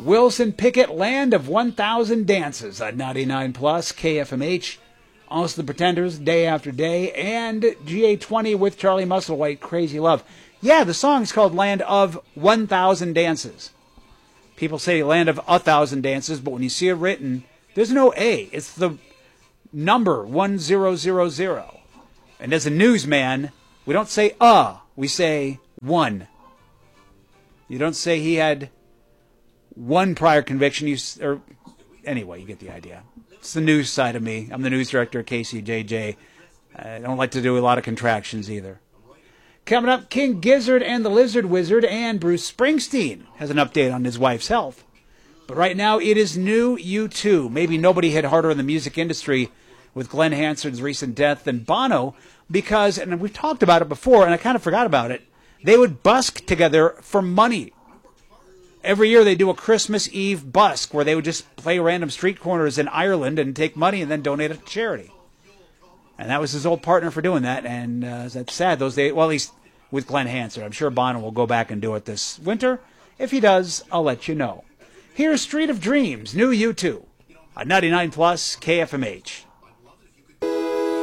Wilson Pickett, Land of 1,000 Dances on 99 Plus, KFMH. Also The Pretenders, Day After Day, and GA20 with Charlie Musselwhite, Crazy Love. Yeah, the song is called Land of 1,000 Dances. People say Land of 1,000 Dances, but when you see it written, there's no A. It's the number 1000. And as a newsman, we don't say we say one. You don't say he had one prior conviction. Anyway, you get the idea. It's the news side of me. I'm the news director at KCJJ. I don't like to do a lot of contractions either. Coming up, King Gizzard and the Lizard Wizard, and Bruce Springsteen has an update on his wife's health. But right now, it is new U2. Maybe nobody hit harder in the music industry with Glenn Hansard's recent death than Bono, because, and we've talked about it before, and I kind of forgot about it, they would busk together for money. Every year they do a Christmas Eve busk where they would just play random street corners in Ireland and take money and then donate it to charity. And that was his old partner for doing that, and that's sad. Those days, well, at least with Glenn Hansard. I'm sure Bono will go back and do it this winter. If he does, I'll let you know. Here's Street of Dreams, new U2, on 99 Plus KFMH.